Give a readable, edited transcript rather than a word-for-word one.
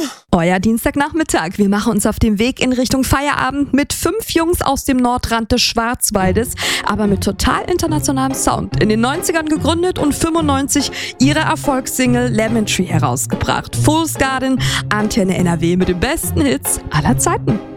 Euer Dienstagnachmittag. Wir machen uns auf den Weg in Richtung Feierabend mit 5 Jungs aus dem Nordrand des Schwarzwaldes, aber mit total internationalem Sound. In den 90ern gegründet und 95 ihre Erfolgssingle Lemon Tree herausgebracht. Fool's Garden, Antenne NRW mit den besten Hits aller Zeiten.